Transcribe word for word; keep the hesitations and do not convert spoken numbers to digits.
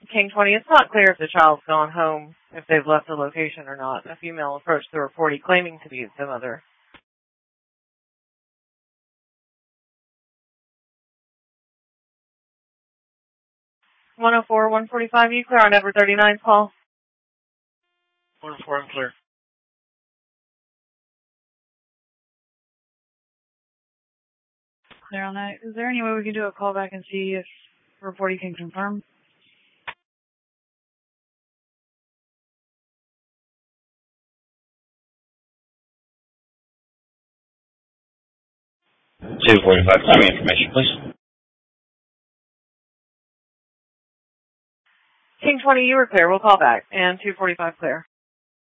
King twenty, it's not clear if the child's gone home, if they've left the location or not. A female approached the reportee claiming to be the mother. one oh four, one forty-five, you clear on Edward thirty-nine's call? one oh four, I'm clear. Clear on that. Is there any way we can do a call back and see if reporting can confirm? two forty-five, tell me information, please. King twenty, you were clear. We'll call back. And two forty-five clear.